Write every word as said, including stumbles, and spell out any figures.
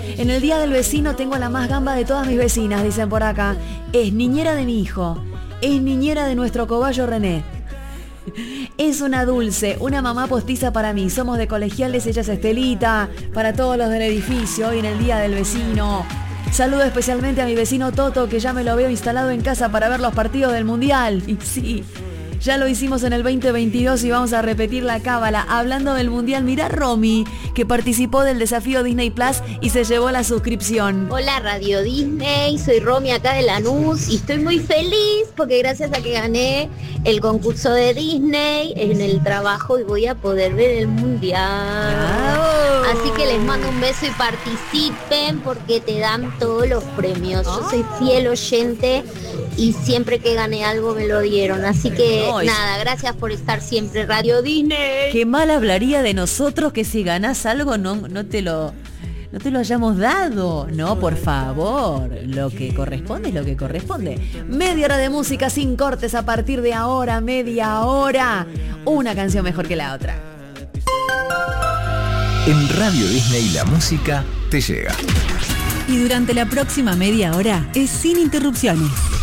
En el día del vecino tengo la más gamba de todas mis vecinas, dicen por acá. Es niñera de mi hijo. Es niñera de nuestro cobayo René. Es una dulce, una mamá postiza para mí. Somos de colegiales, ella es Estelita. Para todos los del edificio, hoy en el día del vecino. Saludo especialmente a mi vecino Toto, que ya me lo veo instalado en casa para ver los partidos del Mundial. Y sí, ya lo hicimos en el veinte veintidós y vamos a repetir la cábala. Hablando del Mundial, mirá Romy, que participó del desafío Disney Plus y se llevó la suscripción. Hola Radio Disney, soy Romy acá de Lanús y estoy muy feliz porque gracias a que gané el concurso de Disney en el trabajo y voy a poder ver el Mundial. ¡Bravo! Así que les mando un beso y participen porque te dan todos los premios. Yo soy fiel oyente y siempre que gané algo me lo dieron. Así que no, nada, gracias por estar siempre Radio Disney. Qué mal hablaría de nosotros que si ganás algo no, no te lo... No te lo hayamos dado. No, por favor. Lo que corresponde es lo que corresponde. Media hora de música sin cortes a partir de ahora. Media hora. Una canción mejor que la otra. En Radio Disney la música te llega. Y durante la próxima media hora es sin interrupciones.